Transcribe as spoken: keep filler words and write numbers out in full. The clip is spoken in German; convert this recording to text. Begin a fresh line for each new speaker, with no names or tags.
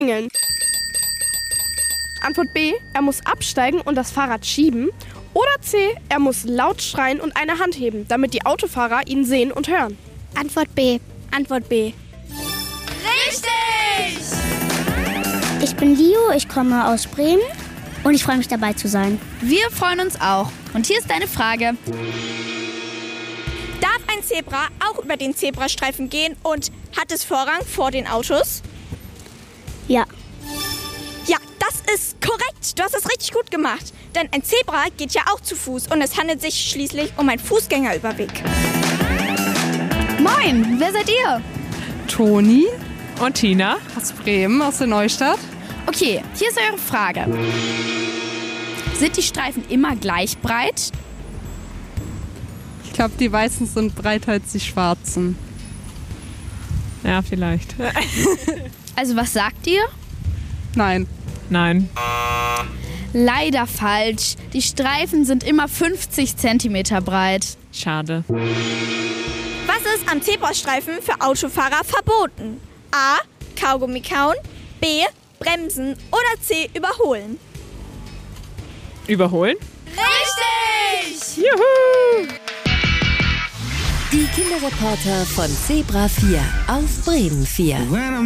klingeln. Antwort B, er muss absteigen und das Fahrrad schieben. Oder C, er muss laut schreien und eine Hand heben, damit die Autofahrer ihn sehen und hören.
Antwort B.
Antwort B.
Richtig!
Ich bin Leo, ich komme aus Bremen und ich freue mich dabei zu sein.
Wir freuen uns auch. Und hier ist deine Frage.
Darf ein Zebra auch über den Zebrastreifen gehen und hat es Vorrang vor den Autos?
Ja.
Ja, das ist korrekt. Du hast es richtig gut gemacht. Denn ein Zebra geht ja auch zu Fuß und es handelt sich schließlich um einen Fußgängerüberweg.
Moin, wer seid ihr?
Toni und Tina aus Bremen, aus der Neustadt.
Okay, hier ist eure Frage. Sind die Streifen immer gleich breit?
Ich glaube, die Weißen sind breiter als die Schwarzen.
Ja, vielleicht.
Also was sagt ihr?
Nein.
Nein.
Leider falsch. Die Streifen sind immer fünfzig Zentimeter breit.
Schade.
Was ist am Zebrastreifen für Autofahrer verboten? A. Kaugummi kauen. B. Bremsen. Oder C. Überholen.
Überholen?
Richtig!
Juhu!
Die Kinderreporter von Zebra vier auf Bremen vier.